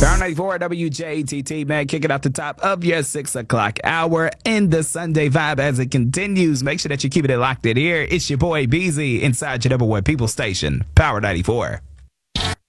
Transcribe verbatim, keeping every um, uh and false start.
Power ninety-four W J T T, man, kicking off the top of your six o'clock hour in the Sunday vibe as it continues. Make sure that you keep it locked in here. It's your boy Beezy inside your number one people station, Power ninety-four.